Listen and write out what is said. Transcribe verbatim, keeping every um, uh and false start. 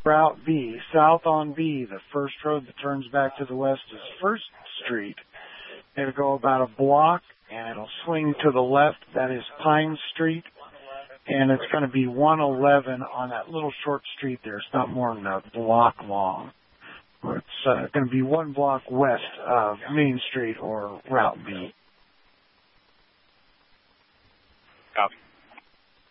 Route B. South on B, the first road that turns back to the west is First Street. It'll go about a block, and it'll swing to the left. That is Pine Street, and it's going to be one eleven on that little short street there. It's not more than a block long. It's uh, going to be one block west of Main Street or Route B. Copy.